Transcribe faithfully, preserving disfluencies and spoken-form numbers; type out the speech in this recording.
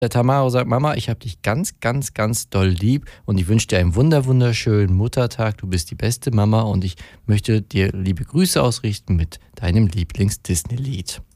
Der Tamaro sagt, Mama, ich habe dich ganz, ganz, ganz doll lieb und ich wünsche dir einen wunder, wunderschönen Muttertag. Du bist die beste Mama und ich möchte dir liebe Grüße ausrichten mit deinem Lieblings-Disney-Lied.